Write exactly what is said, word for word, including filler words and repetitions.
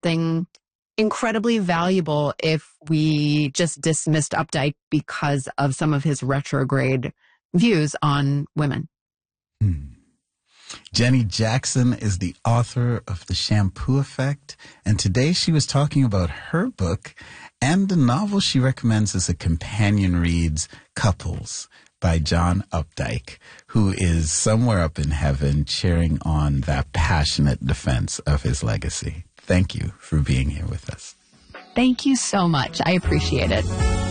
something incredibly valuable if we just dismissed Updike because of some of his retrograde views on women. Hmm. Jenny Jackson is the author of The Shampoo Effect, and today she was talking about her book and the novel she recommends as a companion reads, Couples, by John Updike, who is somewhere up in heaven cheering on that passionate defense of his legacy. Thank you for being here with us. Thank you so much. I appreciate it.